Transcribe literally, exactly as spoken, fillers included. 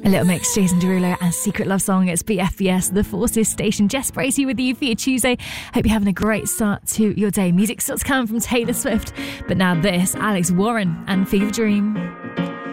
A little mix, Jason Derulo and Secret Love Song. It's B F B S, the Forces Station. Jess Bracey with you for your Tuesday. Hope you're having a great start to your day. Music still to come from Taylor Swift. But now this, Alex Warren and Fever Dream.